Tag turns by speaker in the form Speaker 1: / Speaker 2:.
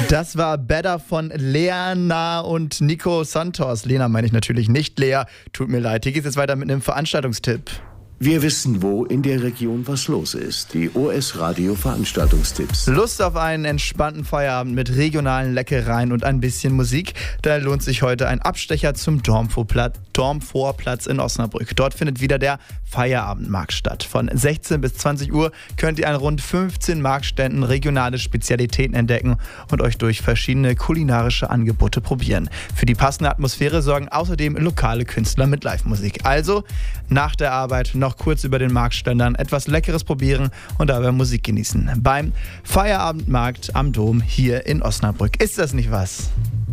Speaker 1: Das war Better von Lena und Nico Santos. Lena meine ich natürlich nicht, Lea. Tut mir leid. Hier geht es jetzt weiter mit einem Veranstaltungstipp.
Speaker 2: Wir wissen, wo in der Region was los ist. Die OS Radio Veranstaltungstipps.
Speaker 1: Lust auf einen entspannten Feierabend mit regionalen Leckereien und ein bisschen Musik? Da lohnt sich heute ein Abstecher zum Dormvorplatz in Osnabrück. Dort findet wieder der Feierabendmarkt statt. Von 16 bis 20 Uhr könnt ihr an rund 15 Marktständen regionale Spezialitäten entdecken und euch durch verschiedene kulinarische Angebote probieren. Für die passende Atmosphäre sorgen außerdem lokale Künstler mit Live-Musik. Also nach der Arbeit noch kurz über den Marktständern etwas Leckeres probieren und dabei Musik genießen. Beim Feierabendmarkt am Dom hier in Osnabrück. Ist das nicht was?